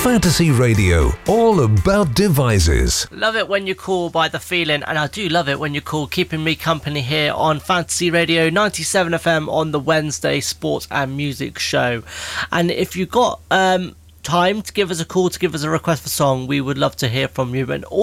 Fantasy Radio, all about devices. Love it when you call by The Feeling, and I do love it when you call, keeping me company here on Fantasy Radio 97 FM on the Wednesday Sports and Music Show. And if you've got time to give us a call, to give us a request for song, we would love to hear from you. And